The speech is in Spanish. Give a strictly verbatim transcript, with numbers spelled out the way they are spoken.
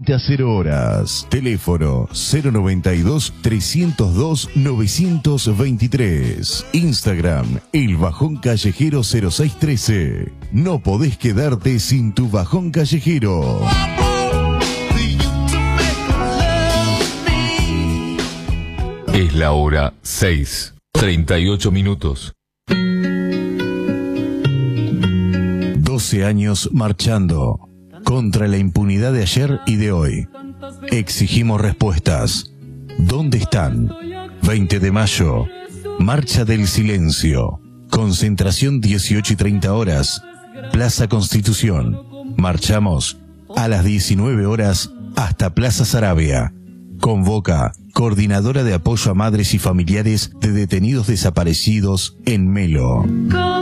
Cita cero horas. Teléfono cero noventa y dos, trescientos dos, novecientos veintitrés. Instagram El Bajón Callejero cero seis trece. No podés quedarte sin tu bajón callejero. Es la hora seis, treinta y ocho minutos. doce años marchando contra la impunidad de ayer y de hoy. Exigimos respuestas. ¿Dónde están? veinte de mayo, Marcha del Silencio. Concentración dieciocho y treinta horas, Plaza Constitución. Marchamos a las diecinueve horas hasta Plaza Saravia. Convoca Coordinadora de Apoyo a Madres y Familiares de Detenidos Desaparecidos en Melo.